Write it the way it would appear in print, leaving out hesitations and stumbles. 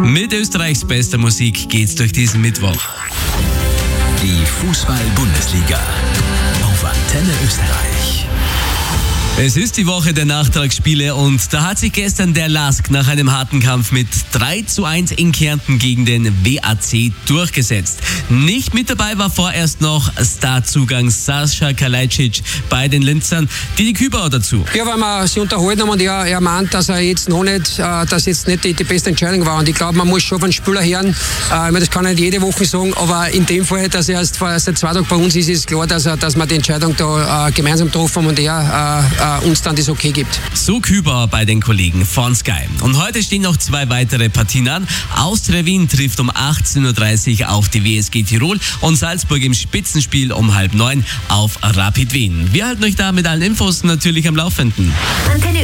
Mit Österreichs bester Musik geht's durch diesen Mittwoch. Die Fußball-Bundesliga auf Antenne Österreich. Es ist die Woche der Nachtragsspiele und da hat sich gestern der LASK nach einem harten Kampf mit 3:1 in Kärnten gegen den WAC durchgesetzt. Nicht mit dabei war vorerst noch Starzugang Sascha Kalajdzic bei den Linzern. Die Kübauer dazu. Ja, weil wir sie unterhalten haben und er meint, dass er jetzt noch nicht, dass jetzt nicht die beste Entscheidung war. Und ich glaube, man muss schon von Spieler hören. Das kann er nicht jede Woche sagen, aber in dem Fall, dass er erst seit 2 Tagen bei uns ist, ist klar, dass wir die Entscheidung da gemeinsam getroffen haben und er uns dann das Okay gibt. So Kübauer bei den Kollegen von Sky. Und heute stehen noch 2 weitere Partien an. Austria Wien trifft um 18:30 Uhr auf die WSG Tirol und Salzburg im Spitzenspiel um 8:30 auf Rapid Wien. Wir halten euch da mit allen Infos natürlich am Laufenden. Antenne